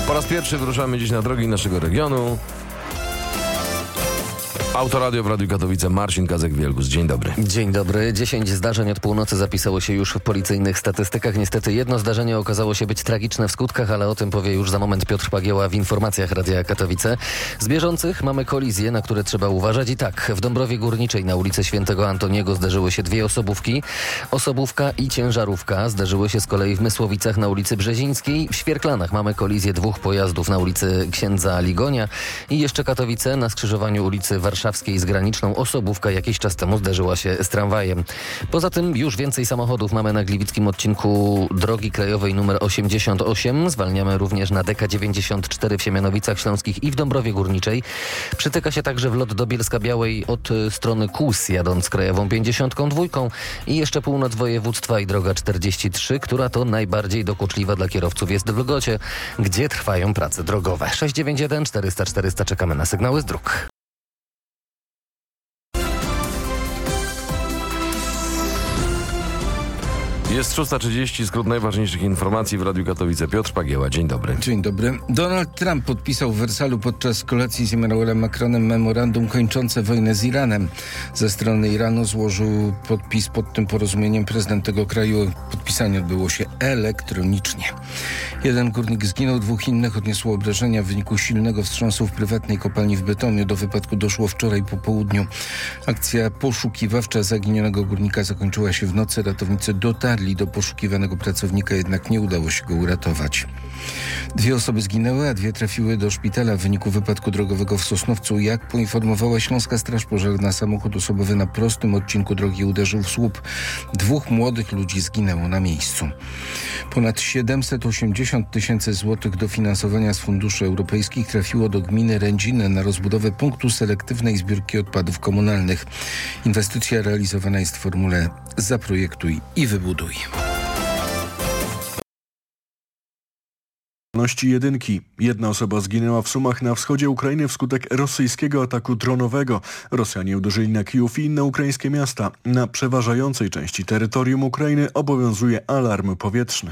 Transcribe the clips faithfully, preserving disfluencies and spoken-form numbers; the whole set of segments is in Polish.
Po raz pierwszy wyruszamy dziś na drogi naszego regionu. Autoradio w Radiu Katowice, Marcin Kazek-Wielgus. Dzień dobry. Dzień dobry. Dziesięć zdarzeń od północy zapisało się już w policyjnych statystykach. Niestety jedno zdarzenie okazało się być tragiczne w skutkach, ale o tym powie już za moment Piotr Pagieła w informacjach Radia Katowice. Z bieżących mamy kolizje, na które trzeba uważać. I tak, w Dąbrowie Górniczej na ulicy Świętego Antoniego zdarzyły się dwie osobówki. Osobówka i ciężarówka zdarzyły się z kolei w Mysłowicach na ulicy Brzezińskiej. W Świerklanach mamy kolizję dwóch pojazdów na ulicy Księdza Ligonia. I jeszcze Katowice na skrzyżowaniu ulicy Warszawskiej z Graniczną osobówka jakiś czas temu zderzyła się z tramwajem. Poza tym już więcej samochodów mamy na gliwickim odcinku drogi krajowej nr osiemdziesiąt osiem. Zwalniamy również na D K dziewięćdziesiąt cztery w Siemianowicach Śląskich i w Dąbrowie Górniczej. Przytyka się także wlot do Bielska-Białej od strony Kłus, jadąc krajową pięćdziesiąt dwa. I jeszcze północ województwa i droga czterdzieści trzy, która to najbardziej dokuczliwa dla kierowców jest w Lgocie, gdzie trwają prace drogowe. sześć dziewięć jeden czterysta czterysta czekamy na sygnały z dróg. Jest szósta trzydzieści, skrót najważniejszych informacji w Radiu Katowice. Piotr Pagieła, dzień dobry. Dzień dobry. Donald Trump podpisał w Wersalu podczas kolacji z Emmanuelem Macronem memorandum kończące wojnę z Iranem. Ze strony Iranu złożył podpis pod tym porozumieniem prezydent tego kraju. Podpisanie odbyło się elektronicznie. Jeden górnik zginął, dwóch innych odniosło obrażenia w wyniku silnego wstrząsu w prywatnej kopalni w Bytomiu. Do wypadku doszło wczoraj po południu. Akcja poszukiwawcza zaginionego górnika zakończyła się w nocy. Ratownicy dotarli do poszukiwanego pracownika, jednak nie udało się go uratować. Dwie osoby zginęły, a dwie trafiły do szpitala w wyniku wypadku drogowego w Sosnowcu. Jak poinformowała Śląska Straż Pożarna, samochód osobowy na prostym odcinku drogi uderzył w słup. Dwóch młodych ludzi zginęło na miejscu. Ponad siedemset osiemdziesiąt tysięcy złotych dofinansowania z funduszy europejskich trafiło do gminy Rędziny na rozbudowę punktu selektywnej zbiórki odpadów komunalnych. Inwestycja realizowana jest w formule zaprojektuj i wybuduj. Jedynki. Jedna osoba zginęła w Sumach na wschodzie Ukrainy wskutek rosyjskiego ataku dronowego. Rosjanie uderzyli na Kijów i inne ukraińskie miasta. Na przeważającej części terytorium Ukrainy obowiązuje alarm powietrzny.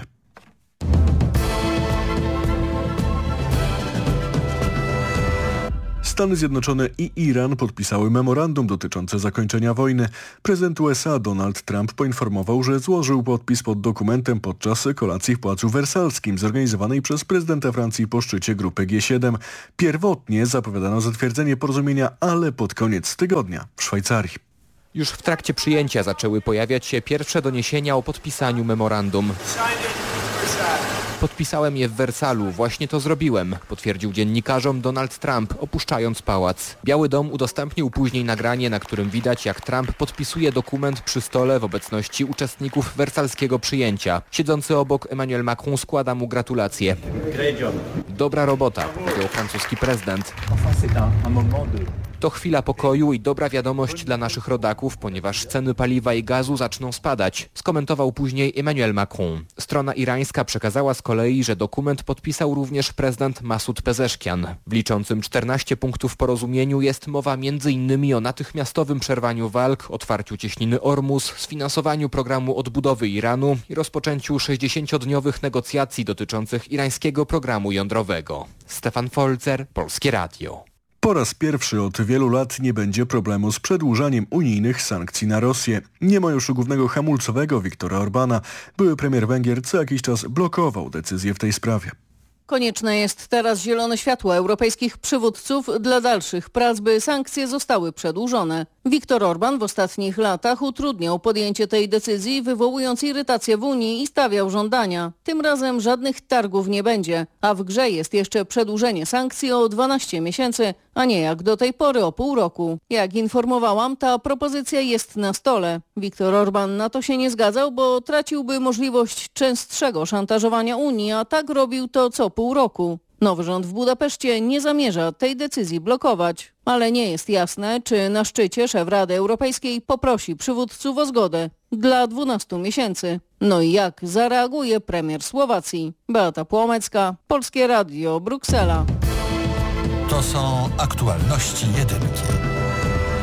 Stany Zjednoczone i Iran podpisały memorandum dotyczące zakończenia wojny. Prezydent U S A Donald Trump poinformował, że złożył podpis pod dokumentem podczas kolacji w Pałacu Wersalskim zorganizowanej przez prezydenta Francji po szczycie grupy G siedem. Pierwotnie zapowiadano zatwierdzenie porozumienia, ale pod koniec tygodnia w Szwajcarii. Już w trakcie przyjęcia zaczęły pojawiać się pierwsze doniesienia o podpisaniu memorandum. Podpisałem je w Wersalu, właśnie to zrobiłem, potwierdził dziennikarzom Donald Trump, opuszczając pałac. Biały Dom udostępnił później nagranie, na którym widać, jak Trump podpisuje dokument przy stole w obecności uczestników wersalskiego przyjęcia. Siedzący obok Emmanuel Macron składa mu gratulacje. Dobra robota, powiedział francuski prezydent. To chwila pokoju i dobra wiadomość dla naszych rodaków, ponieważ ceny paliwa i gazu zaczną spadać, skomentował później Emmanuel Macron. Strona irańska przekazała z kolei, że dokument podpisał również prezydent Masud Pezeszkian. W liczącym czternaście punktów porozumieniu jest mowa między innymi o natychmiastowym przerwaniu walk, otwarciu cieśniny Ormus, sfinansowaniu programu odbudowy Iranu i rozpoczęciu sześćdziesięciodniowych negocjacji dotyczących irańskiego programu jądrowego. Stefan Folzer, Polskie Radio. Po raz pierwszy od wielu lat nie będzie problemu z przedłużaniem unijnych sankcji na Rosję. Nie ma już głównego hamulcowego Viktora Orbana. Były premier Węgier co jakiś czas blokował decyzję w tej sprawie. Konieczne jest teraz zielone światło europejskich przywódców dla dalszych prac, by sankcje zostały przedłużone. Viktor Orban w ostatnich latach utrudniał podjęcie tej decyzji, wywołując irytację w Unii i stawiał żądania. Tym razem żadnych targów nie będzie, a w grze jest jeszcze przedłużenie sankcji o dwanaście miesięcy, a nie jak do tej pory o pół roku. Jak informowałam, ta propozycja jest na stole. Viktor Orban na to się nie zgadzał, bo traciłby możliwość częstszego szantażowania Unii, a tak robił to co pół roku. Nowy rząd w Budapeszcie nie zamierza tej decyzji blokować, ale nie jest jasne, czy na szczycie szef Rady Europejskiej poprosi przywódców o zgodę dla dwunastu miesięcy. No i jak zareaguje premier Słowacji? Beata Płomecka, Polskie Radio, Bruksela. To są aktualności jedynki.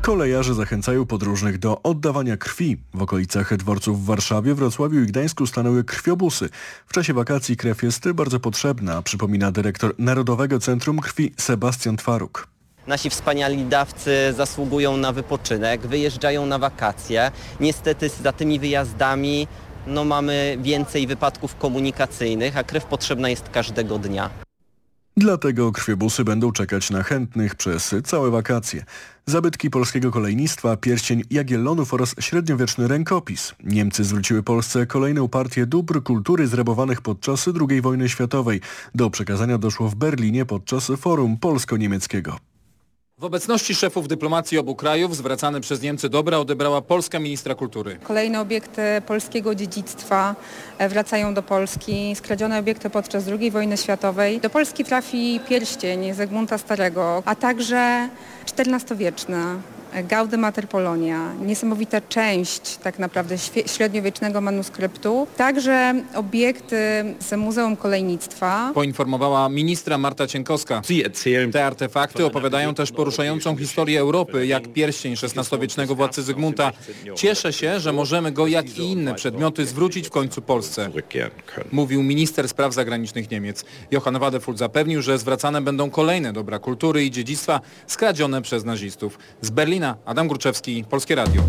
Kolejarze zachęcają podróżnych do oddawania krwi. W okolicach dworców w Warszawie, Wrocławiu i Gdańsku stanęły krwiobusy. W czasie wakacji krew jest bardzo potrzebna, przypomina dyrektor Narodowego Centrum Krwi Sebastian Twaruk. Nasi wspaniali dawcy zasługują na wypoczynek, wyjeżdżają na wakacje. Niestety za tymi wyjazdami no, mamy więcej wypadków komunikacyjnych, a krew potrzebna jest każdego dnia. Dlatego krwiobusy będą czekać na chętnych przez całe wakacje. Zabytki polskiego kolejnictwa, pierścień Jagiellonów oraz średniowieczny rękopis. Niemcy zwróciły Polsce kolejną partię dóbr kultury zrabowanych podczas drugiej wojny światowej. Do przekazania doszło w Berlinie podczas forum polsko-niemieckiego. W obecności szefów dyplomacji obu krajów zwracane przez Niemcy dobra odebrała polska ministra kultury. Kolejne obiekty polskiego dziedzictwa wracają do Polski, skradzione obiekty podczas drugiej wojny światowej. Do Polski trafi pierścień Zygmunta Starego, a także czternastowieczny Gaudy Mater Polonia, niesamowita część tak naprawdę średniowiecznego manuskryptu, także obiekty z Muzeum Kolejnictwa. Poinformowała ministra Marta Cienkowska. Te artefakty opowiadają też poruszającą historię Europy, jak pierścień szesnastowiecznego władcy Zygmunta. Cieszę się, że możemy go, jak i inne przedmioty, zwrócić w końcu Polsce, mówił minister spraw zagranicznych Niemiec. Johann Wadefull zapewnił, że zwracane będą kolejne dobra kultury i dziedzictwa skradzione przez nazistów. Z Berlina Adam Gruczewski, Polskie Radio.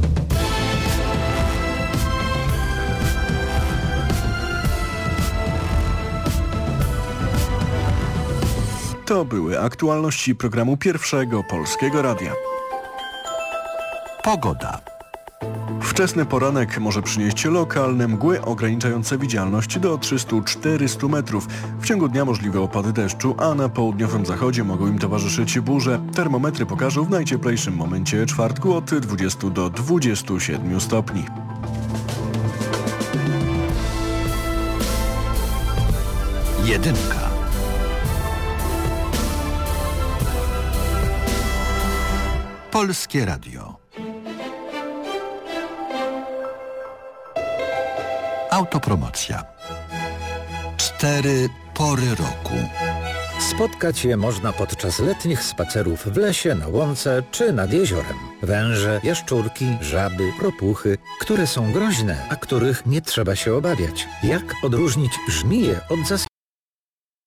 To były aktualności programu Pierwszego Polskiego Radia. Pogoda. Wczesny poranek może przynieść lokalne mgły ograniczające widzialność do trzysta czterysta metrów. W ciągu dnia możliwe opady deszczu, a na południowym zachodzie mogą im towarzyszyć burze. Termometry pokażą w najcieplejszym momencie czwartku od dwudziestu do dwudziestu siedmiu stopni. Jedynka. Polskie Radio. Autopromocja. Cztery pory roku. Spotkać je można podczas letnich spacerów w lesie, na łące czy nad jeziorem. Węże, jaszczurki, żaby, ropuchy, które są groźne, a których nie trzeba się obawiać. Jak odróżnić żmiję od zaskoczenia?